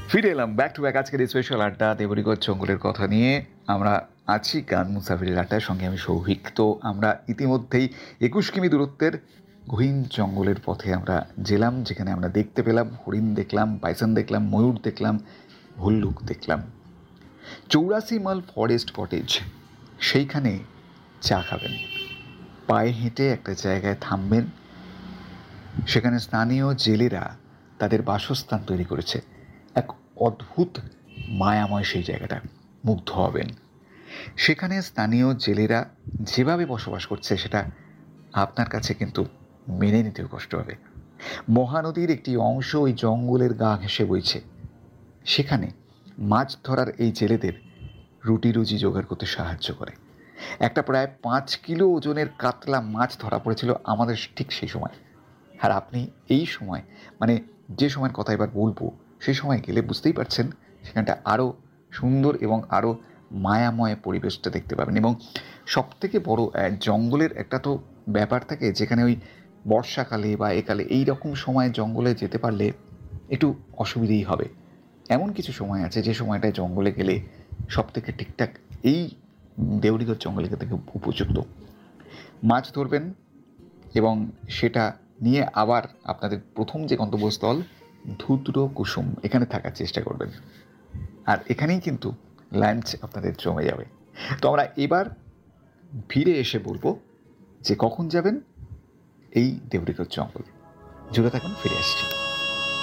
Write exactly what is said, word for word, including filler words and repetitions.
ফিরে এলাম back to back আজকের স্পেশাল আড্ডা দেবরিগড় জঙ্গলের কথা নিয়ে। আমরা আছি গান মুসাফিরের আড্ডার সঙ্গে আমি সৌভিক। তো আমরা ইতিমধ্যেই একুশ কিমি দূরত্বের গহীন জঙ্গলের পথে আমরা গেলাম, যেখানে আমরা দেখতে পেলাম হরিণ দেখলাম, বাইসন দেখলাম, ময়ূর দেখলাম, ভল্লুক দেখলাম। চৌরাশি মাইল ফরেস্ট কটেজ, সেইখানে চা খাবেন, পায়ে হেঁটে একটা জায়গায় থামবেন। সেখানে স্থানীয় জেলেরা তাদের বাসস্থান তৈরি করেছে। এক অদ্ভুত মায়াময় সেই জায়গাটা, মুগ্ধ হবেন। সেখানে স্থানীয় জেলেরা যেভাবে বসবাস করছে সেটা আপনার কাছে কিন্তু মেনে নিতেও কষ্ট হবে। মহানদীর একটি অংশ ওই জঙ্গলের গা ঘেঁষে বইছে। সেখানে মাছ ধরার এই জেলেদের রুটি রুজি জোগাড় করতে সাহায্য করে। একটা প্রায় পাঁচ কিলো ওজনের কাতলা মাছ ধরা পড়েছিল আমাদের ঠিক সেই সময়। আর আপনি এই সময়, মানে যে সময়ের কথা এবার বলবো, সেই সময় গেলে বুঝতেই পারছেন সেখানটা আরও সুন্দর এবং আরও মায়াময় পরিবেশটা দেখতে পাবেন। এবং সবথেকে বড়, জঙ্গলের একটা তো ব্যাপার থাকে, যেখানে ওই বর্ষাকালে বা একালে এই রকম সময় জঙ্গলে যেতে পারলে একটু অসুবিধেই হবে। এমন কিছু সময় আছে যে সময়টায় জঙ্গলে গেলে সবথেকে ঠিকঠাক এই দেউরিগড় জঙ্গলে থেকে উপযুক্ত। মাছ ধরবেন এবং সেটা নিয়ে আবার আপনাদের প্রথম যে গন্তব্যস্থল ধুদ্র কুসুম, এখানে থাকার চেষ্টা করবেন। আর এখানেই কিন্তু লাঞ্চ আপনাদের জমে যাবে। তো আমরা এবার ফিরে এসে বলবো যে কখন যাবেন এই দেউরিগড় জঙ্গল। জুড়ে থাকুন, ফিরে আসছি।